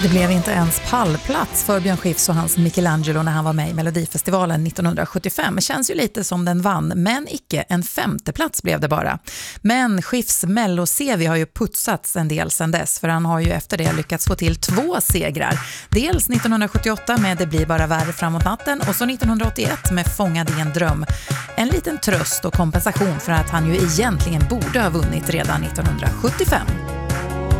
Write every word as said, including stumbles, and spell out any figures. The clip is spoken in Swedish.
Det blev inte ens pallplats för Björn Skifs och hans Michelangelo när han var med i Melodifestivalen nittonhundrasjuttiofem. Känns ju lite som den vann, men icke. En femteplats blev det bara. Men Skifs Mello-C V har ju putsats en del sedan dess, för han har ju efter det lyckats få till två segrar. Dels nittonhundrasjuttioåtta med Det blir bara värre framåt natten, och så nittonhundraåttioett med Fångad i en dröm. En liten tröst och kompensation för att han ju egentligen borde ha vunnit redan nittonhundrasjuttiofem.